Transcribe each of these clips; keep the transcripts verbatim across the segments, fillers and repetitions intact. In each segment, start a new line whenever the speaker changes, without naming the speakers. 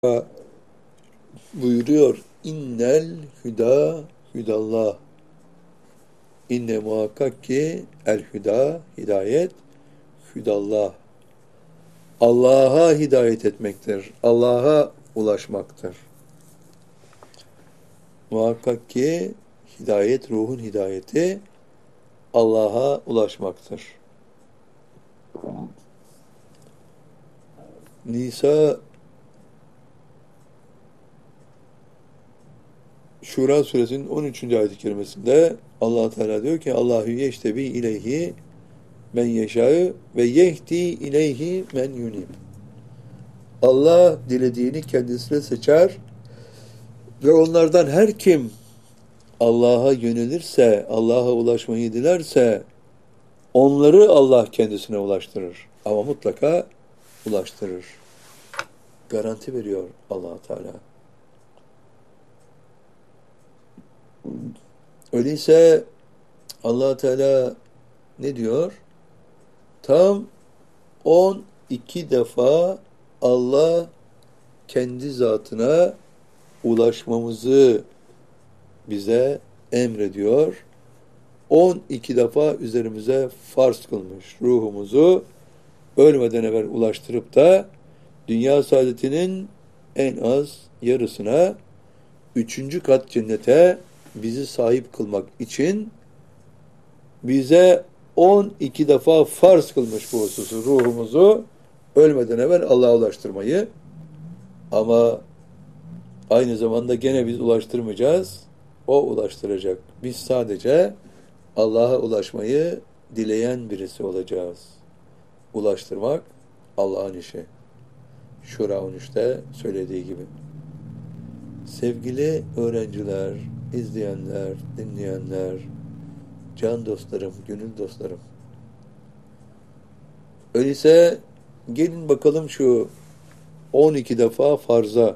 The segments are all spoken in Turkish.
Buyuruyor. İnnel hüda hüdallah. İnne muhakkak ki el hüda hidayet hüdallah. Allah'a hidayet etmektir. Allah'a ulaşmaktır. Muhakkak ki hidayet, ruhun hidayeti Allah'a ulaşmaktır. Nisa Şura suresinin on üçüncü ayet-i kerimesinde Allah Teala diyor ki Allahu yeştebi ileyhi men yeşâ'ı ve yehdi ileyhi men yunib. Allah dilediğini kendisine seçer ve onlardan her kim Allah'a yönelirse, Allah'a ulaşmayı dilerse onları Allah kendisine ulaştırır. Ama mutlaka ulaştırır. Garanti veriyor Allah Teala. Öyleyse Allah Teala ne diyor? Tam on iki defa Allah kendi zatına ulaşmamızı bize emrediyor. on iki defa üzerimize farz kılmış. Ruhumuzu ölmeden evvel ulaştırıp da dünya saadetinin en az yarısına üçüncü kat cennete bizi sahip kılmak için bize on iki defa farz kılmış bu hususu. Ruhumuzu ölmeden evvel Allah'a ulaştırmayı. Ama aynı zamanda gene biz ulaştırmayacağız. O ulaştıracak. Biz sadece Allah'a ulaşmayı dileyen birisi olacağız. Ulaştırmak Allah'ın işi. Şura on üçte söylediği gibi. Sevgili öğrenciler, izleyenler, dinleyenler, can dostlarım, gönül dostlarım. Öyleyse gelin bakalım şu on iki defa farza.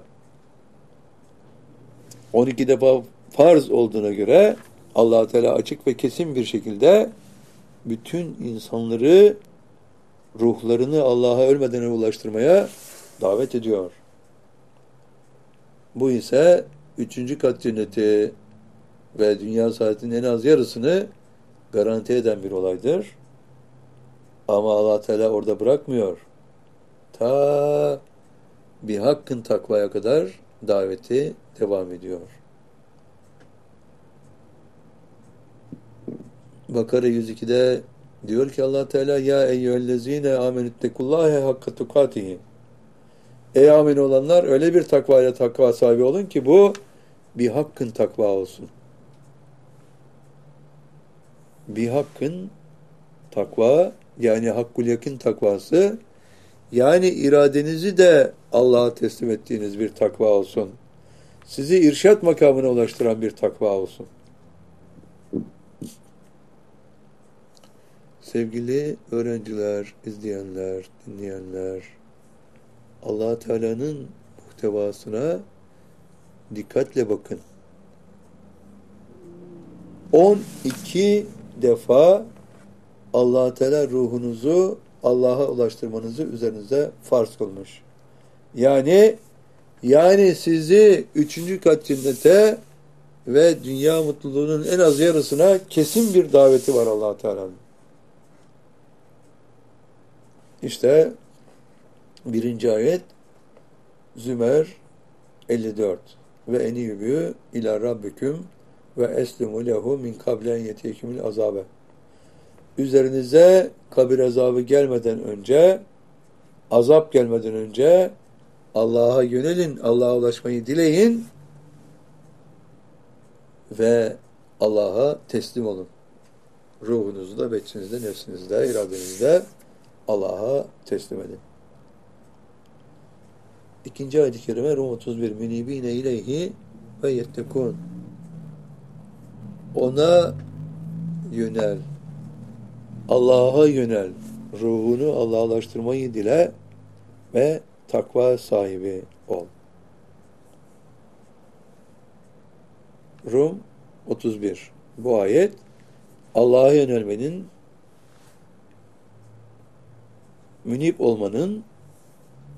on iki defa farz olduğuna göre Allah Teala açık ve kesin bir şekilde bütün insanları ruhlarını Allah'a ölmeden ulaştırmaya davet ediyor. Bu ise üçüncü kat cenneti ve dünya saadetinin en az yarısını garanti eden bir olaydır. Ama Allah Teala orada bırakmıyor. Ta bir hakkın takvaya kadar daveti devam ediyor. Bakara yüz ikide diyor ki Allah Teala ya eyyühellezine amenüttekullâhe hakka tukâtihi. Ey amin olanlar öyle bir takvayla takva sahibi olun ki bu bir hakkın takva olsun. Bir hakkın takva yani hakkul yakın takvası yani iradenizi de Allah'a teslim ettiğiniz bir takva olsun. Sizi irşat makamına ulaştıran bir takva olsun. Sevgili öğrenciler, izleyenler, dinleyenler, Allah Teala'nın muhtevasına dikkatle bakın. on iki defa Allah Teala ruhunuzu Allah'a ulaştırmanızı üzerinize farz kılmış. Yani yani sizi üçüncü kat cennete ve dünya mutluluğunun en az yarısına kesin bir daveti var Allah Teala'nın. İşte birinci ayet Zümer elli dört ve eniyübü ila rabbiküm ve eslimu lehu min kablen yetiyekümül azabe. Üzerinize kabir azabı gelmeden önce, azap gelmeden önce Allah'a yönelin, Allah'a ulaşmayı dileyin ve Allah'a teslim olun. Ruhunuzda, beçinizde, nefsinizde, iradenizde Allah'a teslim edin. İkinci ayet-i kerime Rum otuz bir Minibine ileyhi ve yettekûn. Ona yönel. Allah'a yönel. Ruhunu Allah'laştırmayı dile ve takva sahibi ol. Rum otuz bir. Bu ayet Allah'a yönelmenin, münip olmanın